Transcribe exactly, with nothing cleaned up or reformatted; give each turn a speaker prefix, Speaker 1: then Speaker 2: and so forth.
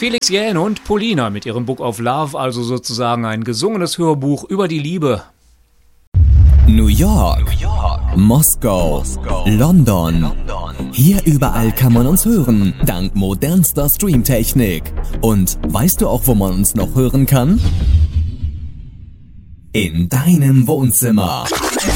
Speaker 1: Felix Jähn und Polina mit ihrem Book of Love, also sozusagen ein gesungenes Hörbuch über die Liebe.
Speaker 2: New York, New York, Moskau, Moskau, London. London. Hier überall kann man uns hören, dank modernster Streamtechnik. Und weißt du auch, wo man uns noch hören kann? In deinem Wohnzimmer.